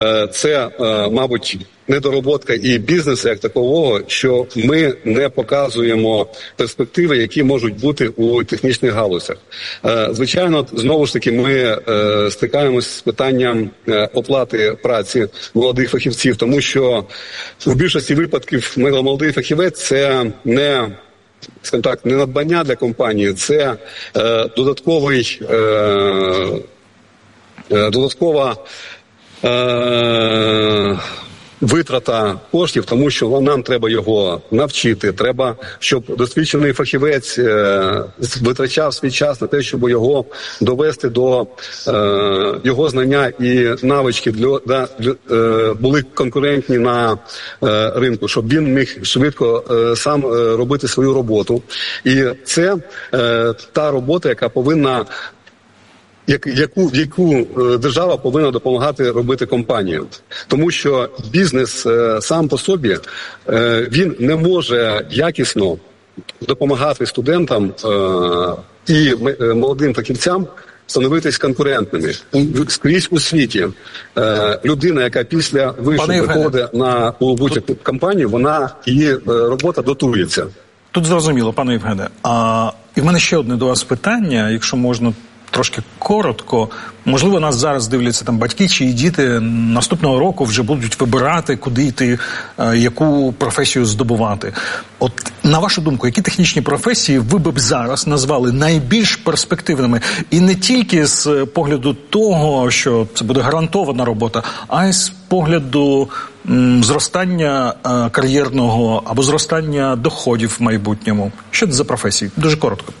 це, мабуть, недороботка і бізнесу як такового, що ми не показуємо перспективи, які можуть бути у технічних галузях. Звичайно, знову ж таки, ми стикаємося з питанням оплати праці молодих фахівців, тому що в більшості випадків молодий фахівець – це не, скажімо так, не надбання для компанії, це додаткова витрата коштів, тому що нам треба його навчити, треба, щоб досвідчений фахівець витрачав свій час на те, щоб його довести до його знання і навички були конкурентні на ринку, щоб він міг швидко сам робити свою роботу. І це та робота, яка повинна яку держава повинна допомагати робити компаніям. Тому що бізнес сам по собі, він не може якісно допомагати студентам і молодим фахівцям становитись конкурентними. Скрізь у світі людина, яка після вишу приходить на будь-яку компанію, її робота дотується. Тут зрозуміло, пане Євгене. І в мене ще одне до вас питання, якщо можна трошки коротко. Можливо, нас зараз дивляться там батьки, чиї діти наступного року вже будуть вибирати, куди йти, яку професію здобувати. От, на вашу думку, які технічні професії ви б зараз назвали найбільш перспективними? І не тільки з погляду того, що це буде гарантована робота, а й з погляду зростання кар'єрного або зростання доходів в майбутньому. Що це за професії? Дуже коротко.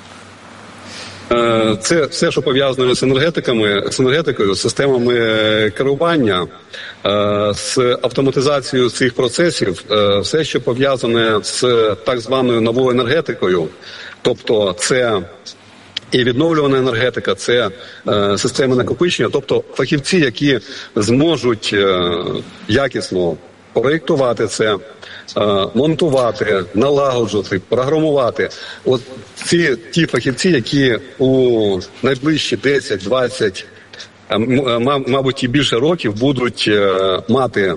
Це все, що пов'язано з енергетикою, з системами керування, з автоматизацією цих процесів, все, що пов'язане з так званою новою енергетикою, тобто це і відновлювана енергетика, це системи накопичення, тобто фахівці, які зможуть якісно проєктувати це, монтувати, налагоджувати, програмувати. От ті фахівці, які у найближчі 10-20, мабуть, і більше років будуть мати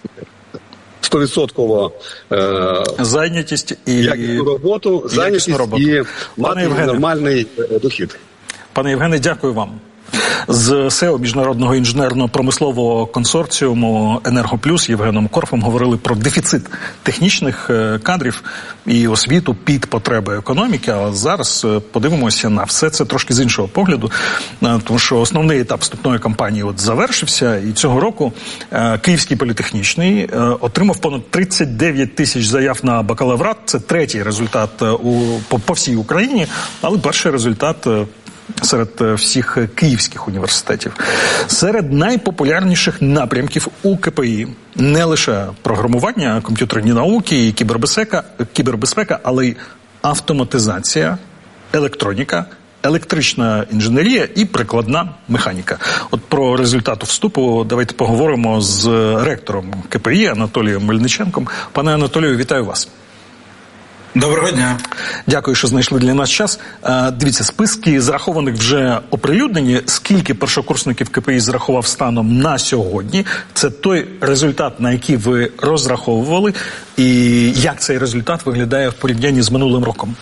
100% зайнятість і якісну роботу, і мати нормальний дохід. Пане Євгене, дякую вам. З СЕО Міжнародного інженерно-промислового консорціуму «Енергоплюс» Євгеном Корфом говорили про дефіцит технічних кадрів і освіту під потреби економіки. А зараз подивимося на все це трошки з іншого погляду, тому що основний етап вступної кампанії завершився, і цього року Київський політехнічний отримав понад 39 тисяч заяв на бакалаврат. Це третій результат по всій Україні, але перший результат серед всіх київських університетів. Серед найпопулярніших напрямків у КПІ не лише програмування, комп'ютерні науки і кібербезпека, але й автоматизація, електроніка, електрична інженерія і прикладна механіка. От про результати вступу давайте поговоримо з ректором КПІ Анатолієм Мельниченком. Пане Анатолію, вітаю вас. Доброго дня. Дякую, що знайшли для нас час. Дивіться, списки зарахованих вже оприлюднені. Скільки першокурсників КПІ зарахував станом на сьогодні? Це той результат, на який ви розраховували. І як цей результат виглядає в порівнянні з минулим роком?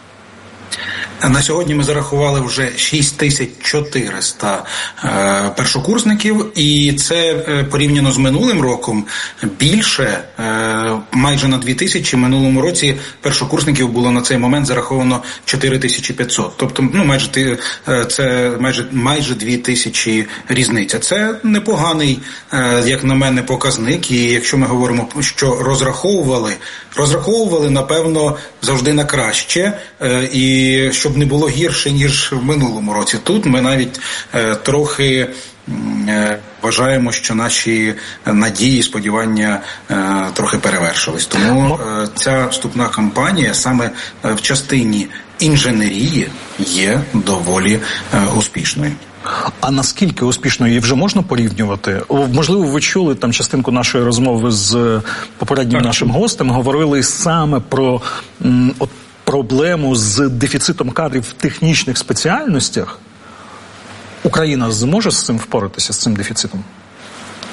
На сьогодні ми зарахували вже 6400 першокурсників, і це порівняно з минулим роком більше, майже на 2000. В минулому році першокурсників було на цей момент зараховано 4500. Тобто, це майже 2000 різниця. Це непоганий, як на мене, показник. І якщо ми говоримо, що розраховували, напевно, завжди на краще, і щоб не було гірше, ніж в минулому році. Тут ми навіть трохи вважаємо, що наші надії, сподівання трохи перевершились. Тому ця вступна кампанія саме в частині інженерії є доволі успішною. А наскільки успішно її вже можна порівнювати? Можливо, ви чули там частинку нашої розмови з попереднім нашим гостем, говорили саме про проблему з дефіцитом кадрів в технічних спеціальностях. Україна зможе з цим впоратися, з цим дефіцитом?